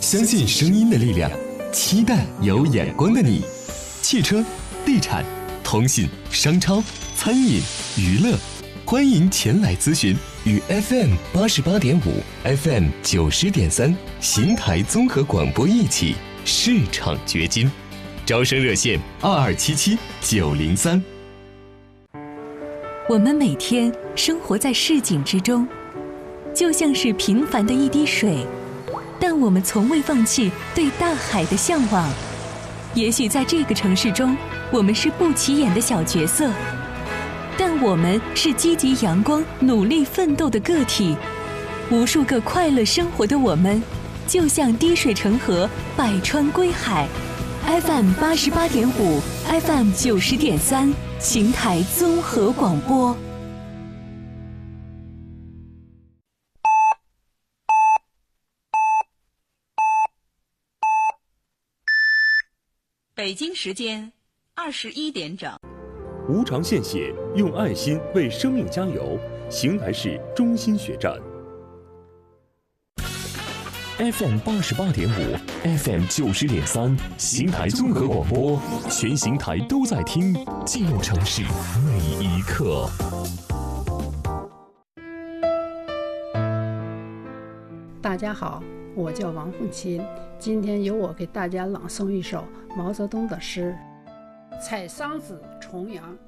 相信声音的力量，期待有眼光的你。汽车、地产、通信、商超、餐饮、娱乐，欢迎前来咨询。与 FM88.5、FM90.3邢台综合广播一起市场掘金，招生热线2277-903。 我们每天生活在市井之中，就像是平凡的一滴水，但我们从未放弃对大海的向往。也许在这个城市中，我们是不起眼的小角色，但我们是积极阳光、努力奋斗的个体。无数个快乐生活的我们，就像滴水成河，百川归海。FM88.5、FM90.3，邢台综合广播。 北京时间21点整。 无偿献血，用爱心为生命加油。邢台市中心血站。 FM88.5、FM90.3，邢台综合广播，全邢台都在听，进入城市每一刻。 大家好，我叫王凤琴，今天由我给大家朗诵一首毛泽东的诗《采桑子重阳》。